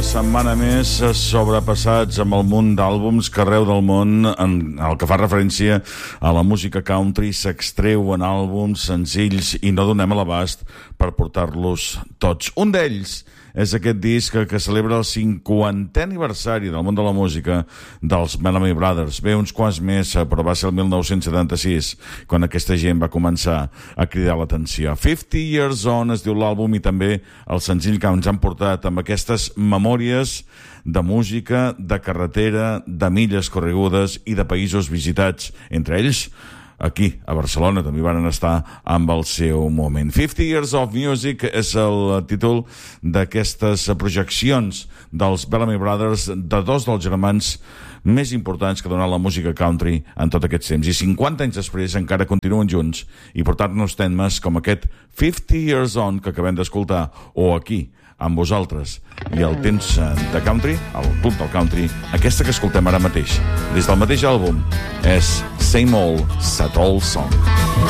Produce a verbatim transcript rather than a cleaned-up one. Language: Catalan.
una setmana més sobrepassats amb el munt d'àlbums que arreu del món, en el que fa referència a la música country, s'extreuen àlbums senzills i no donem a l'abast per portar-los tots. Un d'ells és aquest disc que celebra el cinquantè aniversari del món de la música dels Bellamy Brothers. Bé, uns quants més, però va ser el mil nou-cents setanta-sis quan aquesta gent va començar a cridar l'atenció. Fifty Years On es diu l'àlbum, i també el senzill que ens han portat amb aquestes memòries de música, de carretera, de milles corregudes i de països visitats, entre ells aquí, a Barcelona, també van estar amb el seu moment. Fifty Years of Music és el títol d'aquestes projeccions dels Bellamy Brothers, de dos dels germans més importants que ha donat la música country en tot aquest temps. I cinquanta anys després encara continuen junts i portant-nos temes com aquest Fifty Years On que acabem d'escoltar, o Aquí, amb vosaltres, i el temps de country, el club del country, aquesta que escoltem ara mateix, des del mateix àlbum, és Same Old Sad Old Song.